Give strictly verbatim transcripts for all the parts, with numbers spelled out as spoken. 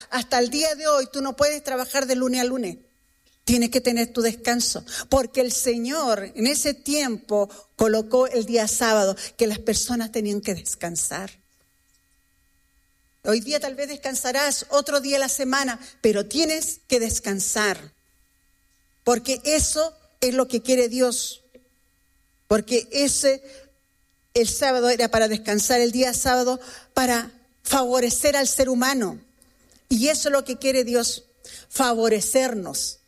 hasta el día de hoy tú no puedes trabajar de lunes a lunes. Tienes que tener tu descanso, porque el Señor en ese tiempo colocó el día sábado que las personas tenían que descansar. Hoy día tal vez descansarás otro día a la semana, pero tienes que descansar, porque eso es lo que quiere Dios. Porque ese, el sábado era para descansar, el día sábado para favorecer al ser humano. Y eso es lo que quiere Dios, favorecernos.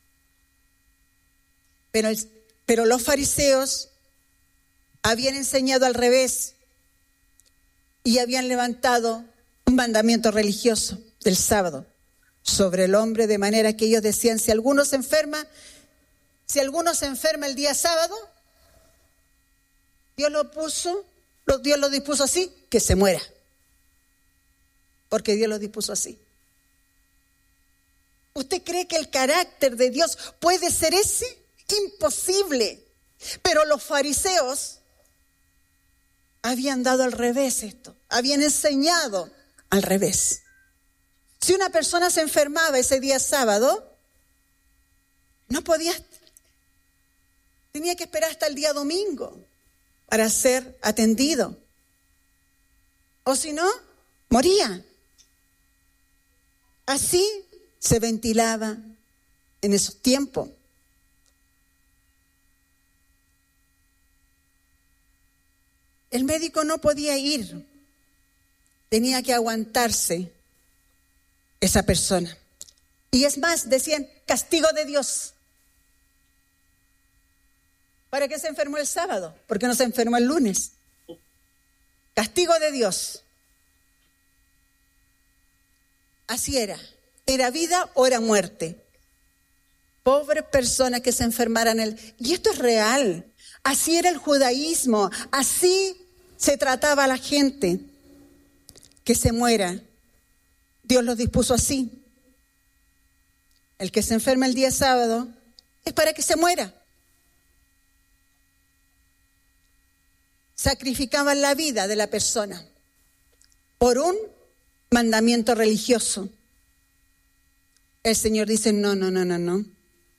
Pero, el, pero los fariseos habían enseñado al revés y habían levantado un mandamiento religioso del sábado sobre el hombre, de manera que ellos decían, si alguno se enferma, si alguno se enferma el día sábado, Dios lo puso, Dios lo dispuso así, que se muera. Porque Dios lo dispuso así. ¿Usted cree que el carácter de Dios puede ser ese? Imposible. Pero los fariseos habían dado al revés esto, habían enseñado al revés. Si una persona se enfermaba ese día sábado, no podía, tenía que esperar hasta el día domingo para ser atendido. O si no, moría. Así se ventilaba en esos tiempos. El médico no podía ir, tenía que aguantarse esa persona. Y es más, decían, castigo de Dios. ¿Para qué se enfermó el sábado? ¿Por qué no se enfermó el lunes? Castigo de Dios. Así era. Era vida o era muerte. Pobres personas que se enfermaran. El... Y esto es real. Así era el judaísmo. Así se trataba a la gente. Que se muera. Dios lo dispuso así. El que se enferma el día sábado es para que se muera. Sacrificaban la vida de la persona por un mandamiento religioso. El Señor dice, no, no, no, no, no.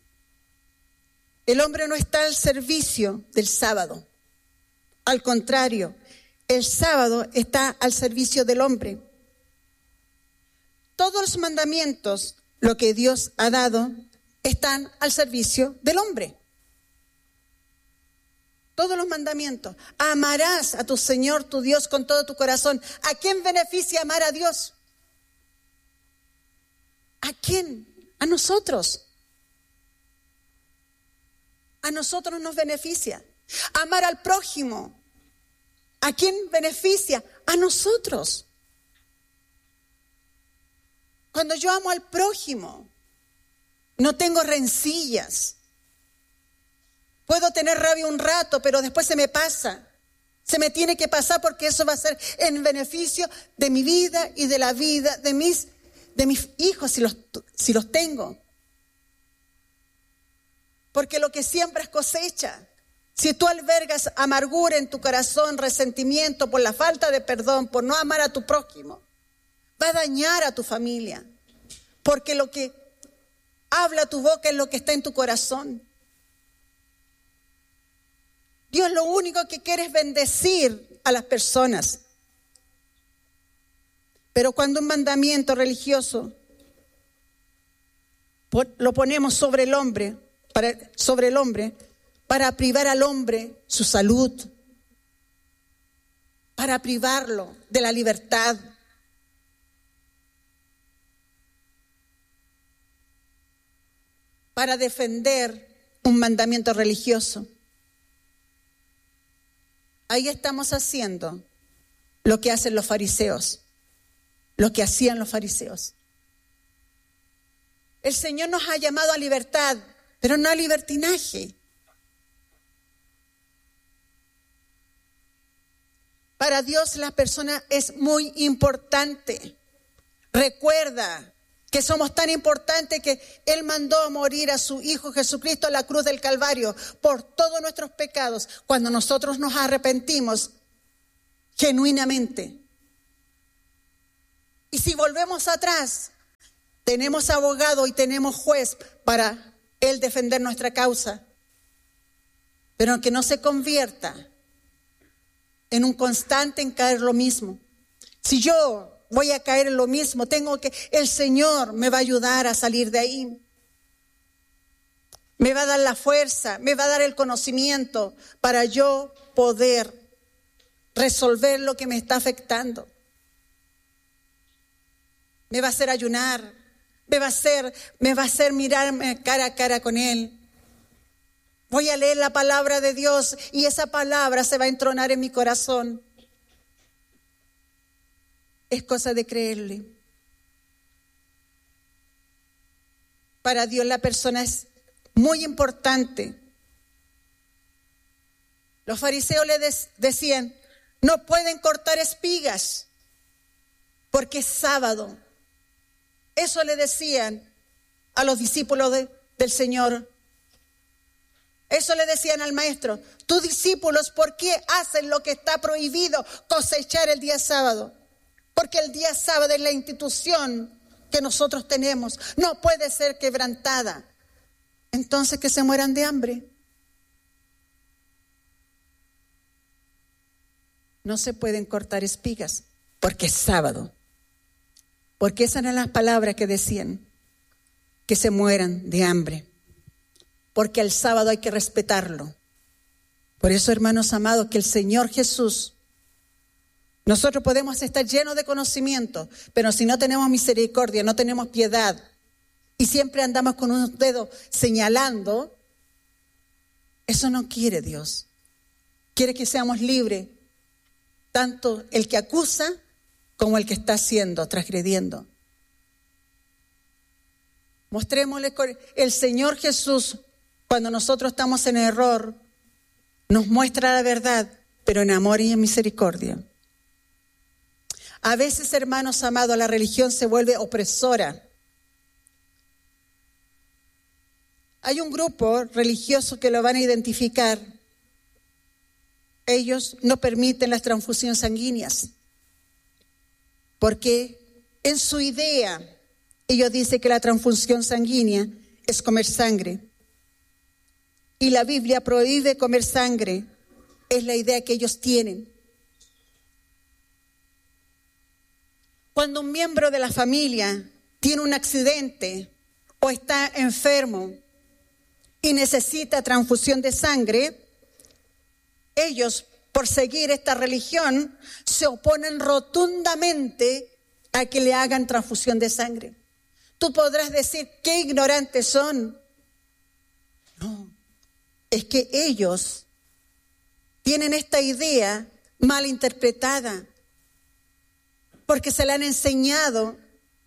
El hombre no está al servicio del sábado. Al contrario, el sábado está al servicio del hombre. Todos los mandamientos, lo que Dios ha dado, están al servicio del hombre. Todos los mandamientos. Amarás a tu Señor, tu Dios, con todo tu corazón. ¿A quién beneficia amar a Dios? ¿A quién? A nosotros. A nosotros nos beneficia. Amar al prójimo. ¿A quién beneficia? A nosotros. Cuando yo amo al prójimo, no tengo rencillas. Puedo tener rabia un rato, pero después se me pasa. Se me tiene que pasar porque eso va a ser en beneficio de mi vida y de la vida de mis, de mis hijos, si los, si los tengo. Porque lo que siembras cosecha. Si tú albergas amargura en tu corazón, resentimiento por la falta de perdón, por no amar a tu prójimo, va a dañar a tu familia. Porque lo que habla tu boca es lo que está en tu corazón. Dios lo único que quiere es bendecir a las personas. Pero cuando un mandamiento religioso lo ponemos sobre el hombre, para, sobre el hombre, para privar al hombre su salud, para privarlo de la libertad, para defender un mandamiento religioso. Ahí estamos haciendo lo que hacen los fariseos, lo que hacían los fariseos. El Señor nos ha llamado a libertad, pero no a libertinaje. Para Dios la persona es muy importante. Recuerda que somos tan importantes que Él mandó a morir a su Hijo Jesucristo en la cruz del Calvario por todos nuestros pecados cuando nosotros nos arrepentimos genuinamente. Y si volvemos atrás, Tenemos abogado y tenemos juez para él defender nuestra causa. Pero que no se convierta en un constante en caer lo mismo. Si yo voy a caer en lo mismo, tengo que, el Señor me va a ayudar a salir de ahí. Me va a dar la fuerza, me va a dar el conocimiento para yo poder resolver lo que me está afectando. Me va a hacer ayunar, me va a hacer, me va a hacer mirarme cara a cara con Él. Voy a leer la palabra de Dios y esa palabra se va a entronar en mi corazón. Es cosa de creerle. Para Dios la persona es muy importante. Los fariseos le des- decían, no pueden cortar espigas porque es sábado. Eso le decían a los discípulos de, del Señor. Eso le decían al maestro. Tus discípulos, ¿por qué hacen lo que está prohibido, cosechar el día sábado? Porque el día sábado es la institución que nosotros tenemos. No puede ser quebrantada. Entonces que se mueran de hambre. No se pueden cortar espigas porque es sábado. Porque esas eran las palabras que decían, que se mueran de hambre. Porque el sábado hay que respetarlo. Por eso, hermanos amados, que el Señor Jesús, nosotros podemos estar llenos de conocimiento, pero si no tenemos misericordia, no tenemos piedad, y siempre andamos con un dedo señalando, eso no quiere Dios. Quiere que seamos libres, tanto el que acusa como el que está haciendo, transgrediendo. Mostrémosle el Señor Jesús, cuando nosotros estamos en error, nos muestra la verdad, pero en amor y en misericordia. A veces, hermanos amados, la religión se vuelve opresora. Hay un grupo religioso que lo van a identificar. Ellos no permiten las transfusiones sanguíneas, porque en su idea, ellos dicen que la transfusión sanguínea es comer sangre. Y la Biblia prohíbe comer sangre, es la idea que ellos tienen. Cuando un miembro de la familia tiene un accidente o está enfermo y necesita transfusión de sangre, ellos, por seguir esta religión, se oponen rotundamente a que le hagan transfusión de sangre. Tú podrás decir, qué ignorantes son. No, es que ellos tienen esta idea mal interpretada, porque se la han enseñado.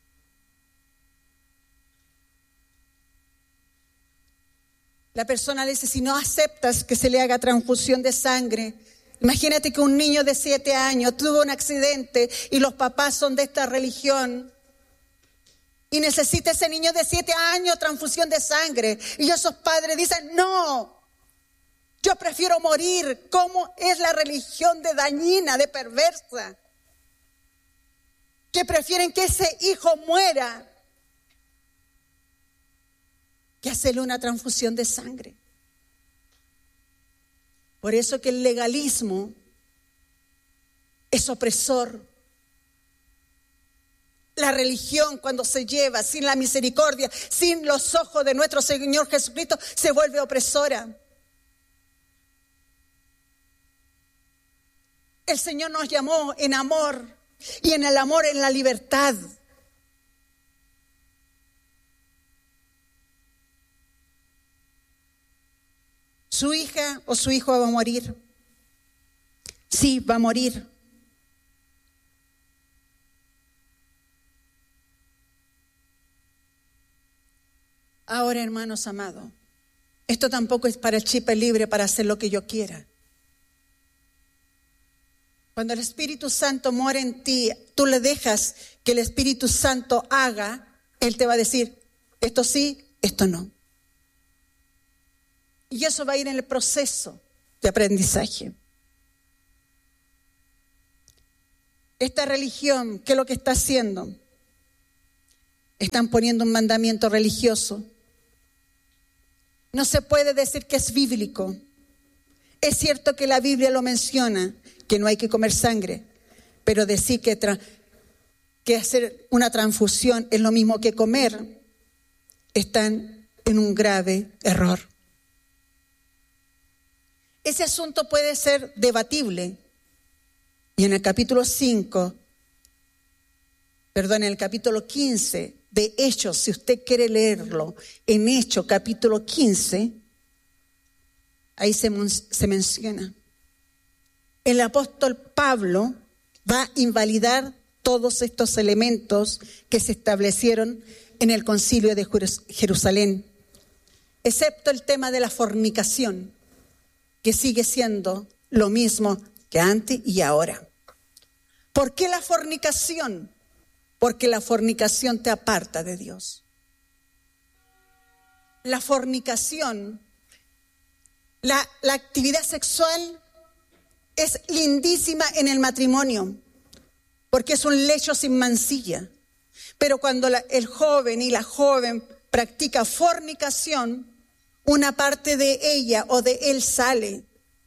La persona le dice, si no aceptas que se le haga transfusión de sangre, imagínate que un niño de siete años tuvo un accidente y los papás son de esta religión y necesita ese niño de siete años transfusión de sangre. Y esos padres dicen, no, yo prefiero morir. ¿Cómo es la religión de dañina, de perversa? Que prefieren que ese hijo muera que hacerle una transfusión de sangre. Por eso que el legalismo es opresor. La religión, cuando se lleva sin la misericordia, sin los ojos de nuestro Señor Jesucristo, se vuelve opresora. El Señor nos llamó en amor, y en el amor, en la libertad. Su hija o su hijo va a morir. Sí, va a morir. Ahora, hermanos amados, esto tampoco es para el chip libre para hacer lo que yo quiera. Cuando el Espíritu Santo mora en ti, tú le dejas que el Espíritu Santo haga, Él te va a decir, esto sí, esto no. Y eso va a ir en el proceso de aprendizaje. Esta religión, ¿qué es lo que está haciendo? Están poniendo un mandamiento religioso. No se puede decir que es bíblico. Es cierto que la Biblia lo menciona, que no hay que comer sangre, pero decir que, tra- que hacer una transfusión es lo mismo que comer, están en un grave error. Ese asunto puede ser debatible. Y en el capítulo cinco, perdón, en el capítulo quince de Hechos, si usted quiere leerlo, en Hechos capítulo quince, ahí se, se menciona. El apóstol Pablo va a invalidar todos estos elementos que se establecieron en el concilio de Jerusalén, excepto el tema de la fornicación, que sigue siendo lo mismo que antes y ahora. ¿Por qué la fornicación? Porque la fornicación te aparta de Dios. La fornicación, la, la actividad sexual es lindísima en el matrimonio, porque es un lecho sin mancilla. Pero cuando la, el joven y la joven practica fornicación, una parte de ella o de él sale.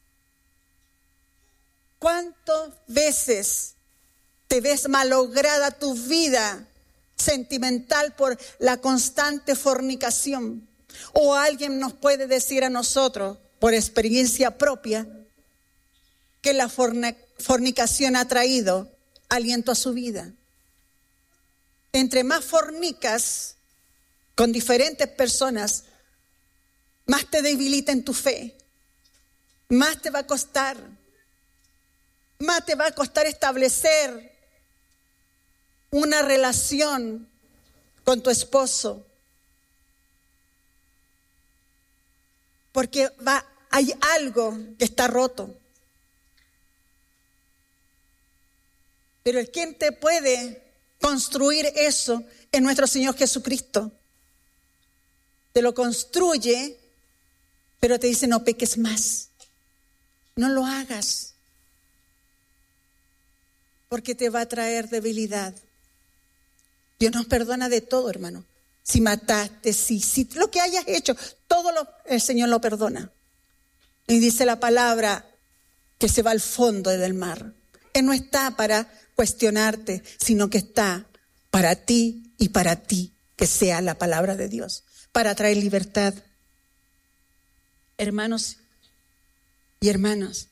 ¿Cuántas veces te ves malograda tu vida sentimental por la constante fornicación? O alguien nos puede decir a nosotros, por experiencia propia, que la fornicación ha traído aliento a su vida. Entre más fornicas con diferentes personas, más te debilita en tu fe, más te va a costar, más te va a costar establecer una relación con tu esposo, porque va, hay algo que está roto. Pero el quien te puede construir eso es nuestro Señor Jesucristo. Te lo construye, pero te dice no peques más, no lo hagas, porque te va a traer debilidad. Dios nos perdona de todo, hermano. Si mataste, si, si lo que hayas hecho, todo lo, el Señor lo perdona. Y dice la palabra que se va al fondo del mar. Él no está para cuestionarte, sino que está para ti y para ti, que sea la palabra de Dios, para traer libertad. Hermanos y hermanas,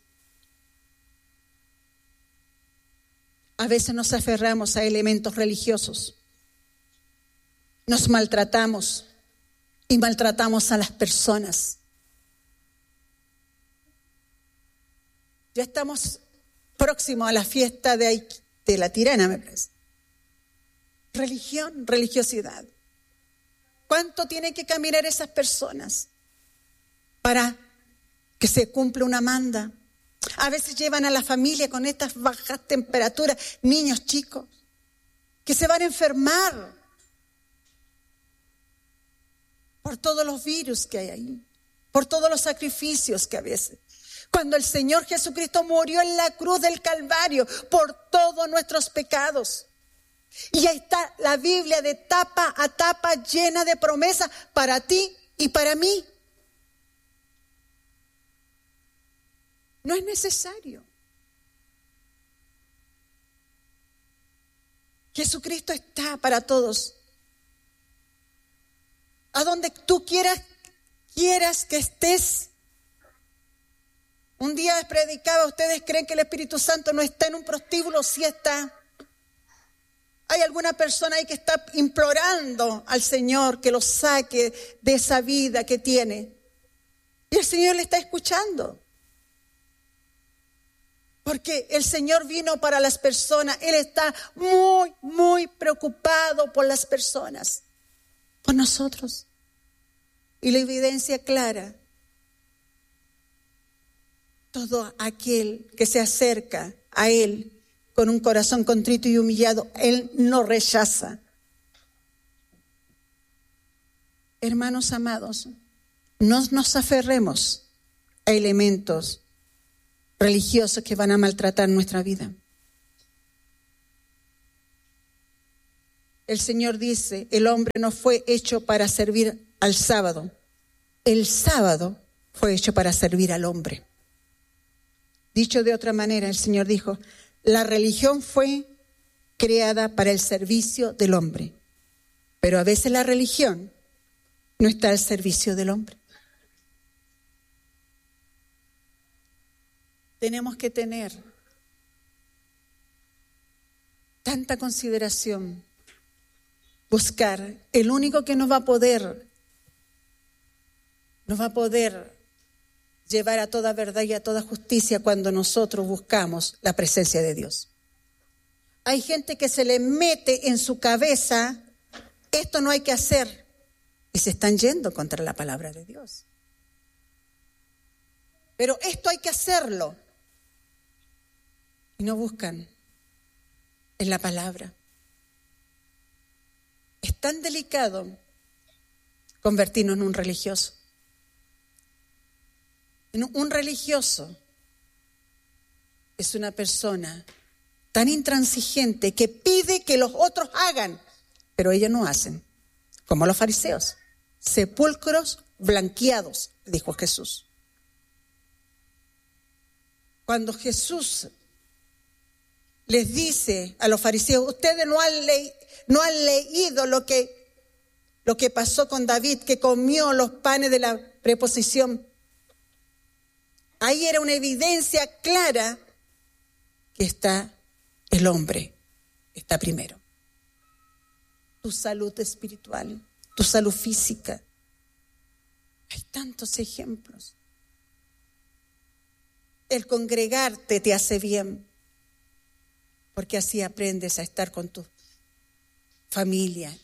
a veces nos aferramos a elementos religiosos, nos maltratamos y maltratamos a las personas. Ya estamos próximos a la fiesta de, de la Tirana, me parece. Religión, religiosidad. ¿Cuánto tienen que caminar esas personas para que se cumpla una manda? A veces llevan a la familia con estas bajas temperaturas, niños chicos, que se van a enfermar por todos los virus que hay ahí, por todos los sacrificios que a veces. Cuando el Señor Jesucristo murió en la cruz del Calvario por todos nuestros pecados. Y ahí está la Biblia de tapa a tapa llena de promesas para ti y para mí. No es necesario. Jesucristo está para todos. A donde tú quieras, quieras que estés. Un día predicaba, ¿ustedes creen que el Espíritu Santo no está en un prostíbulo? Sí está. Hay alguna persona ahí que está implorando al Señor que lo saque de esa vida que tiene. Y el Señor le está escuchando. Porque el Señor vino para las personas. Él está muy, muy preocupado por las personas, por nosotros. Y la evidencia clara. Todo aquel que se acerca a Él con un corazón contrito y humillado, Él no rechaza. Hermanos amados, no nos aferremos a elementos religiosos que van a maltratar nuestra vida. el Señor dice, el hombre no fue hecho para servir al sábado. El sábado fue hecho para servir al hombre. Dicho de otra manera, el Señor dijo, la religión fue creada para el servicio del hombre, pero a veces la religión no está al servicio del hombre. Tenemos que tener tanta consideración, buscar el único que nos va a poder, nos va a poder llevar a toda verdad y a toda justicia cuando nosotros buscamos la presencia de Dios. Hay gente que se le mete en su cabeza, esto no hay que hacer, y se están yendo contra la palabra de Dios. Pero esto hay que hacerlo, y no buscan en la palabra. Es tan delicado convertirnos en un religioso. Un religioso es una persona tan intransigente que pide que los otros hagan, pero ellos no hacen, como los fariseos, sepulcros blanqueados, dijo Jesús. Cuando Jesús les dice a los fariseos, ustedes no han, le- no han leído lo que, lo que pasó con David, que comió los panes de la preposición. Ahí era una evidencia clara que está el hombre, está primero. Tu salud espiritual, tu salud física. Hay tantos ejemplos. El congregarte te hace bien, porque así aprendes a estar con tu familia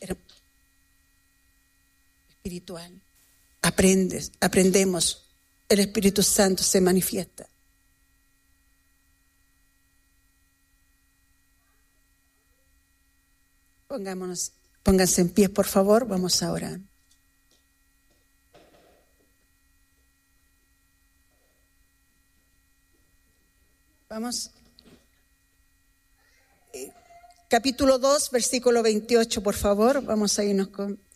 espiritual. Aprendes, aprendemos. El Espíritu Santo se manifiesta. Pongámonos, pónganse en pie, por favor, vamos a orar. Vamos. Eh, capítulo dos, versículo veintiocho, por favor, vamos a irnos con...